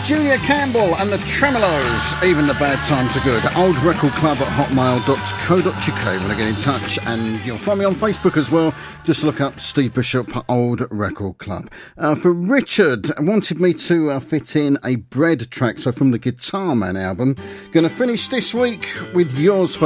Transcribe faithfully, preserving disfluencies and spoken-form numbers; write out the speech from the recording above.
Julia Campbell and the Tremolos. Even the bad times are good. Old Record Club at hotmail dot co dot uk. Want to get in touch, and you'll find me on Facebook as well. Just look up Steve Bishop, Old Record Club. Uh, for Richard, wanted me to uh, fit in a Bread track, so from the Guitar Man album. Going to finish this week with Yours